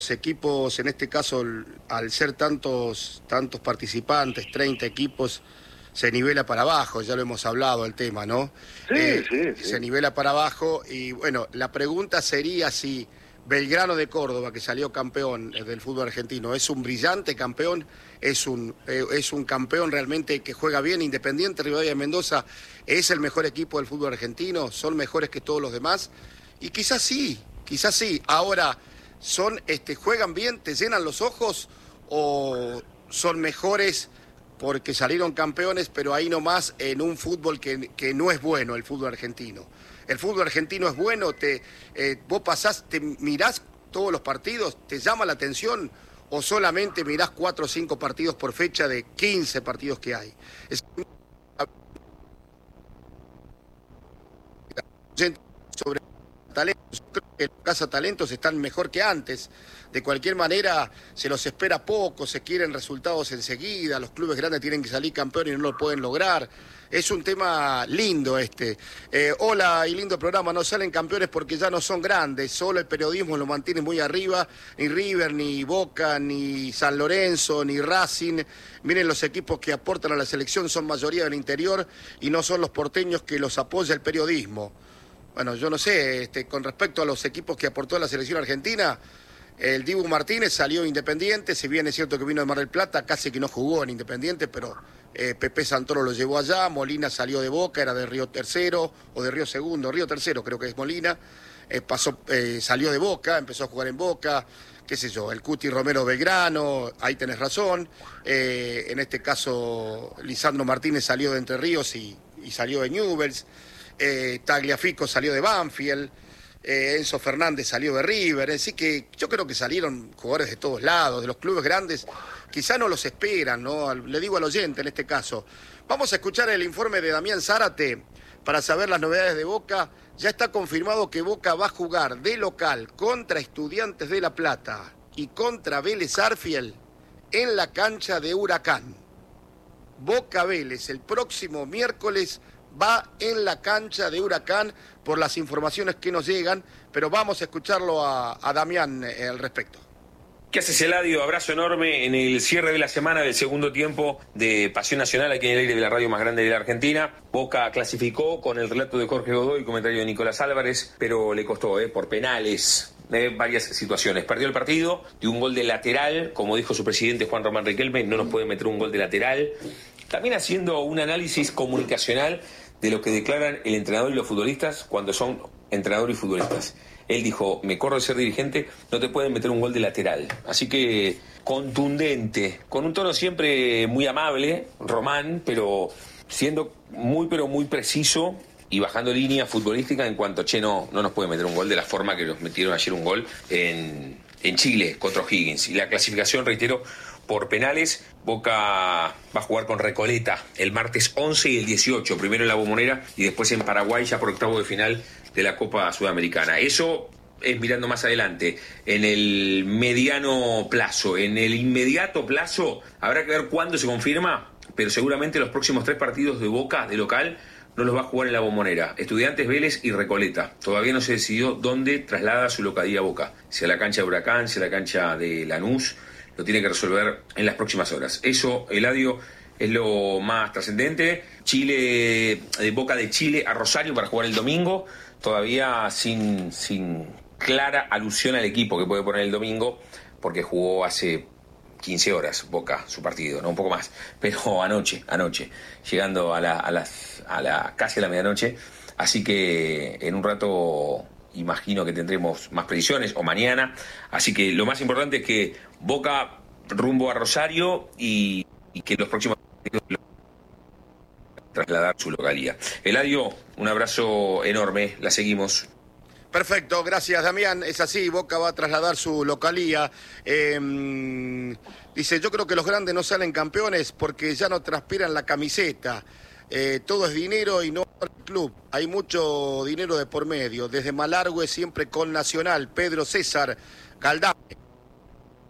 equipos, en este caso, al ser tantos participantes, 30 equipos, se nivela para abajo, ya lo hemos hablado el tema, ¿no? Sí. Se nivela para abajo y bueno, la pregunta sería si Belgrano de Córdoba, que salió campeón del fútbol argentino, es un brillante campeón, es un campeón realmente que juega bien. Independiente Rivadavia de Mendoza es el mejor equipo del fútbol argentino, son mejores que todos los demás y quizás sí. Ahora, juegan bien, te llenan los ojos o son mejores porque salieron campeones, pero ahí nomás en un fútbol que no es bueno, el fútbol argentino. El fútbol argentino es bueno, vos pasás, te mirás todos los partidos, te llama la atención o solamente mirás 4 o 5 partidos por fecha de 15 partidos que hay. Sobre talentos, creo que los cazatalentos están mejor que antes. De cualquier manera, se los espera poco, se quieren resultados enseguida, los clubes grandes tienen que salir campeones y no lo pueden lograr. Es un tema lindo este. Hola y lindo programa, no salen campeones porque ya no son grandes, solo el periodismo lo mantiene muy arriba, ni River, ni Boca, ni San Lorenzo, ni Racing. Miren, los equipos que aportan a la selección son mayoría del interior y no son los porteños que los apoya el periodismo. Bueno, yo no sé, con respecto a los equipos que aportó la selección argentina, el Dibu Martínez salió Independiente, si bien es cierto que vino de Mar del Plata, casi que no jugó en Independiente, pero Pepe Santoro lo llevó allá. Molina salió de Boca, era de Río Tercero o de Río Segundo, Río Tercero creo que es Molina, salió de Boca, empezó a jugar en Boca, qué sé yo, el Cuti Romero Belgrano, ahí tenés razón. En este caso Lisandro Martínez salió de Entre Ríos y salió de Newell's. Tagliafico salió de Banfield, Enzo Fernández salió de River, así que yo creo que salieron jugadores de todos lados, de los clubes grandes, quizá no los esperan, ¿no? Le digo al oyente en este caso. Vamos a escuchar el informe de Damián Zárate para saber las novedades de Boca. Ya está confirmado que Boca va a jugar de local contra Estudiantes de La Plata y contra Vélez Arfiel en la cancha de Huracán. Boca Vélez el próximo miércoles va en la cancha de Huracán por las informaciones que nos llegan, pero vamos a escucharlo a Damián al respecto. ¿Qué haces, Eladio? Abrazo enorme en el cierre de la semana del segundo tiempo de Pasión Nacional aquí en el aire de la radio más grande de la Argentina. Boca clasificó con el relato de Jorge Godoy y comentario de Nicolás Álvarez, pero le costó por penales. Varias situaciones. Perdió el partido de un gol de lateral, como dijo su presidente Juan Román Riquelme, no nos pueden meter un gol de lateral. También haciendo un análisis comunicacional de lo que declaran el entrenador y los futbolistas cuando son entrenador y futbolistas. Él dijo, me corro de ser dirigente, no te pueden meter un gol de lateral. Así que contundente, con un tono siempre muy amable, Román, pero siendo muy preciso y bajando línea futbolística en cuanto, no nos pueden meter un gol de la forma que nos metieron ayer un gol en Chile contra O'Higgins. Y la clasificación, reitero, por penales. Boca va a jugar con Recoleta el martes 11 y el 18, primero en La Bombonera y después en Paraguay ya por octavo de final de la Copa Sudamericana. Eso es mirando más adelante, en el mediano plazo. En el inmediato plazo habrá que ver cuándo se confirma, pero seguramente los próximos 3 partidos de Boca de local no los va a jugar en La Bombonera. Estudiantes, Vélez y Recoleta. Todavía no se decidió dónde traslada su localía Boca, si a la cancha de Huracán, si a la cancha de Lanús. Lo tiene que resolver en las próximas horas. Eso, Eladio, es lo más trascendente. Chile, de Boca de Chile a Rosario para jugar el domingo, todavía sin clara alusión al equipo que puede poner el domingo, porque jugó hace 15 horas Boca su partido, no un poco más, pero anoche, llegando casi a la medianoche. Así que en un rato imagino que tendremos más precisiones, o mañana. Así que lo más importante es que Boca rumbo a Rosario y que los próximos trasladar su localía. Eladio, un abrazo enorme, la seguimos. Perfecto, gracias Damián, es así, Boca va a trasladar su localía. Dice, yo creo que los grandes no salen campeones porque ya no transpiran la camiseta. Todo es dinero y no el club. Hay mucho dinero de por medio. Desde Malargüe siempre con Nacional. Pedro César Galdán.